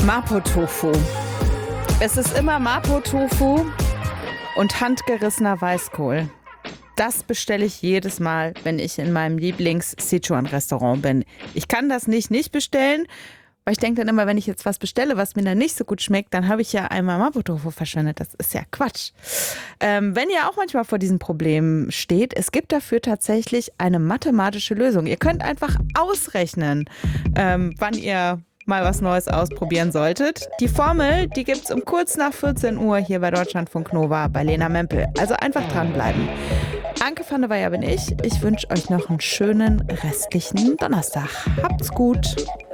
Mapo-Tofu. Es ist immer Mapo-Tofu und handgerissener Weißkohl. Das bestelle ich jedes Mal, wenn ich in meinem Lieblings-Sichuan-Restaurant bin. Ich kann das nicht bestellen, weil ich denke dann immer, wenn ich jetzt was bestelle, was mir dann nicht so gut schmeckt, dann habe ich ja einmal Mapo-Tofu verschwendet. Das ist ja Quatsch. Wenn ihr auch manchmal vor diesem Problem steht, es gibt dafür tatsächlich eine mathematische Lösung. Ihr könnt einfach ausrechnen, wann ihr mal was Neues ausprobieren solltet. Die Formel, die gibt's um kurz nach 14 Uhr hier bei Deutschlandfunk Nova bei Lena Mempel. Also einfach dranbleiben. Anke van der Weyer bin ich. Ich wünsche euch noch einen schönen restlichen Donnerstag. Habt's gut.